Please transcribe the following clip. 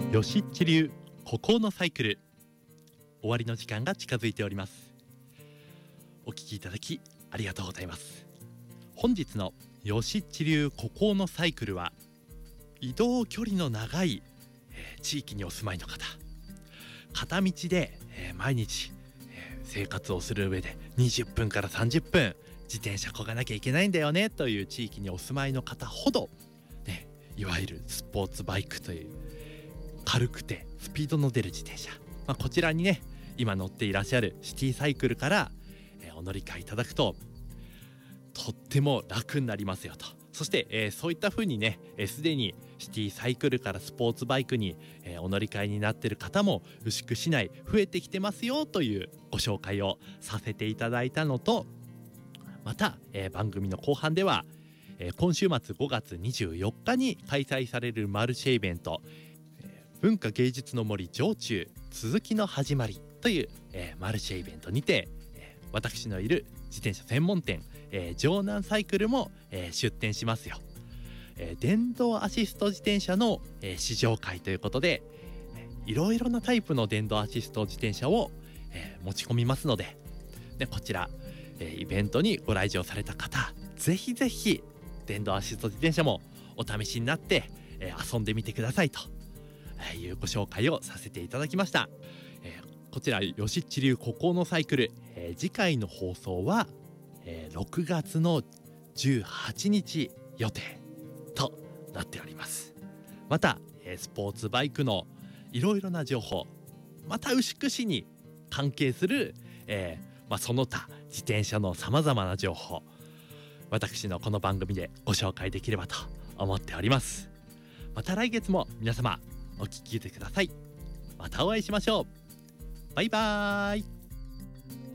よしっち流孤高のサイクル、終わりの時間が近づいております。お聞きいただきありがとうございます。本日のよしっち流孤高のサイクルは、移動距離の長い、地域にお住まいの方、片道で、毎日、生活をする上で20分から30分自転車漕がなきゃいけないんだよねという地域にお住まいの方ほど、いわゆるスポーツバイクという軽くてスピードの出る自転車、こちらにね今乗っていらっしゃるシティサイクルから、お乗り換えいただくととっても楽になりますよと。そして、そういった風にねすでにシティサイクルからスポーツバイクに、お乗り換えになっている方も牛久市内増えてきてますよというご紹介をさせていただいたのと、また、番組の後半では、今週末5月24日に開催されるマルシェイベント、文化芸術の森上中続きの始まりという、マルシェイベントにて、私のいる自転車専門店、城南サイクルも、出店しますよ。電動アシスト自転車の、試乗会ということで、いろいろなタイプの電動アシスト自転車を、持ち込みますので、こちら、イベントにご来場された方、ぜひぜひ電動アシスト自転車もお試しになって、遊んでみてくださいというご紹介をさせていただきました。こちらよしっち流孤高のサイクル、次回の放送は、6月の18日予定となっております。また、スポーツバイクのいろいろな情報、また牛久市に関係する、その他自転車のさまざまな情報、私のこの番組でご紹介できればと思っております。また来月も皆様お聞きください。またお会いしましょう。バイバーイ。